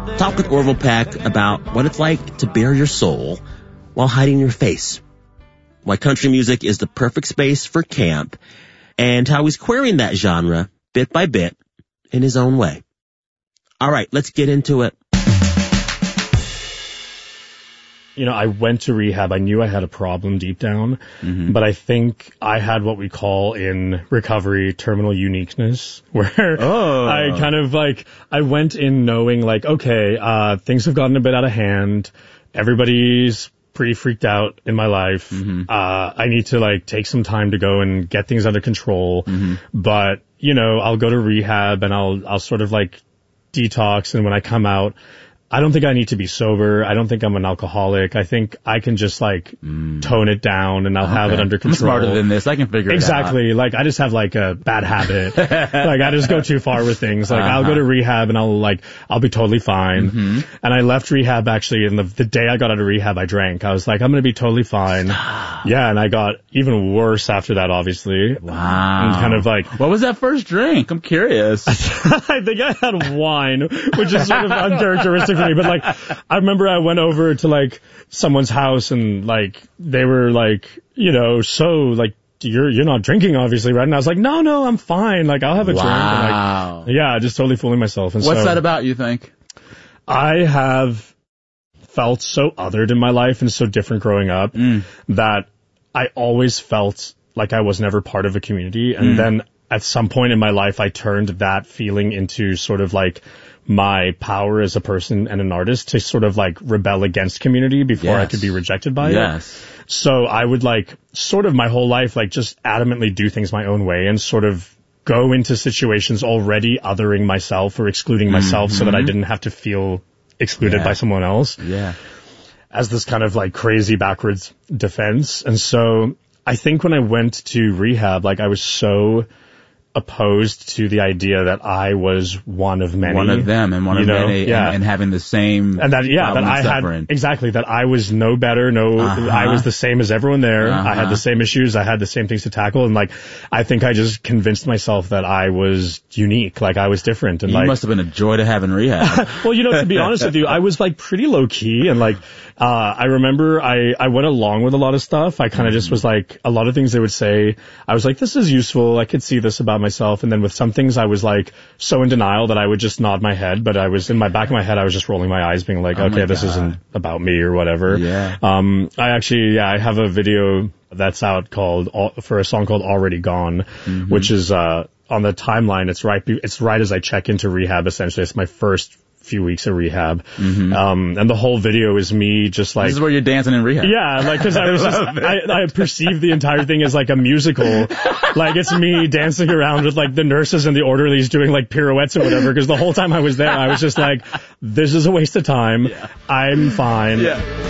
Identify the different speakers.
Speaker 1: Talk with Orville Peck about what it's like to bare your soul while hiding your face, why country music is the perfect space for camp, and how he's querying that genre bit by bit in his own way. All right, let's get into it.
Speaker 2: You know, I went to rehab. I knew I had a problem deep down, but I think I had what we call in recovery terminal uniqueness, where I kind of like, I went in knowing like, okay, things have gotten a bit out of hand. Everybody's pretty freaked out in my life. I need to like take some time to go and get things under control. But, you know, I'll go to rehab and I'll sort of like detox. And when I come out, I don't think I need to be sober. I don't think I'm an alcoholic. I think I can just like tone it down and I'll have it under control.
Speaker 3: I'm smarter than this. I can figure it out.
Speaker 2: Exactly. Like I just have like a bad habit. Like I just go too far with things. Like I'll go to rehab and I'll be totally fine. And I left rehab actually, and the day I got out of rehab, I drank. I was like, I'm going to be totally fine. Yeah. And I got even worse after that, obviously.
Speaker 3: Wow.
Speaker 2: And kind of like,
Speaker 3: what was that first drink? I'm curious.
Speaker 2: I think I had wine, which is sort of uncharacteristic for me. But like, I remember I went over to like someone's house and like, they were like, you know, so like, you're not drinking obviously, right? And I was like, no, I'm fine. Like, I'll have a drink. And like, yeah, just totally fooling myself. And
Speaker 3: what's that about, you think?
Speaker 2: I have felt so othered in my life and so different growing up that I always felt like I was never part of a community. And then at some point in my life, I turned that feeling into sort of like my power as a person and an artist to sort of like rebel against community before I could be rejected by it. So I would like sort of my whole life, like just adamantly do things my own way and sort of go into situations already othering myself or excluding myself so that I didn't have to feel excluded by someone else. As this kind of like crazy backwards defense. And so I think when I went to rehab, like I was so opposed to the idea that I was one of many.
Speaker 3: One of them and one of many and having the same
Speaker 2: and that that I had exactly that I was no better, I was the same as everyone there. I had the same issues, I had the same things to tackle, and like I think I just convinced myself that I was unique, like I was different. And
Speaker 3: you must have been a joy to have in rehab.
Speaker 2: Well, you know, to be honest with you, I was like pretty low key and like I remember I went along with a lot of stuff. I kind of just was like, a lot of things they would say, I was like, this is useful. I could see this about myself. And then with some things, I was like so in denial that I would just nod my head. But I was in my back of my head, I was just rolling my eyes being like, okay, this isn't about me or whatever. I actually, I have a video that's out for a song called Already Gone, which is, on the timeline. It's right as I check into rehab, essentially. It's my first few weeks of rehab. And the whole video is me just like...
Speaker 3: This is where you're dancing in rehab.
Speaker 2: Yeah, like, cause I was just, I perceived the entire thing as like a musical. Like, it's me dancing around with like the nurses and the orderlies doing like pirouettes or whatever, cause the whole time I was there, I was just like, this is a waste of time. I'm fine.